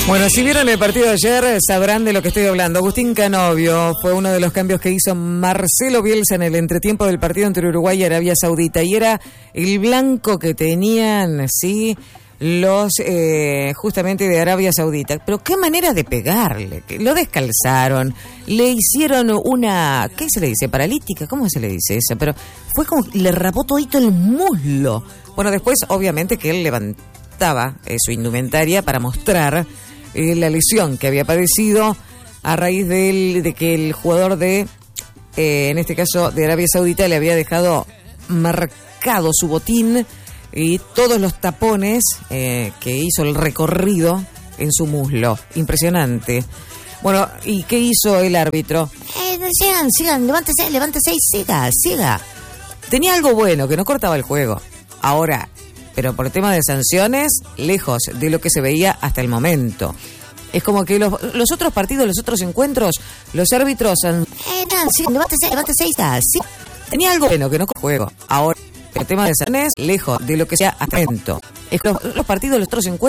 Bueno, si vieron el partido de ayer, sabrán de lo que estoy hablando. Agustín Canovio fue uno de los cambios que hizo Marcelo Bielsa en el entretiempo del partido entre Uruguay y Arabia Saudita. Y era el blanco que tenían, sí, los justamente de Arabia Saudita. Pero qué manera de pegarle. Lo descalzaron, le hicieron una, ¿qué se le dice? ¿Paralítica? ¿Cómo se le dice eso? Pero fue como, le rapó todito el muslo. Bueno, después, obviamente, que él levantaba su indumentaria para mostrar la lesión que había padecido a raíz de que el jugador de, en este caso de Arabia Saudita, le había dejado marcado su botín y todos los tapones que hizo el recorrido en su muslo. Impresionante. Bueno, ¿y qué hizo el árbitro? Sigan, levántese y siga. Tenía algo bueno, que no cortaba el juego. Ahora, pero por tema de sanciones, lejos de lo que se veía hasta el momento. Es como que los otros partidos, los otros encuentros, los árbitros levántese y siga. Tenía algo bueno, que no cortaba el juego. Ahora, por tema de sanciones, lejos de lo que sea hasta el momento. Es que los partidos, los otros encuentros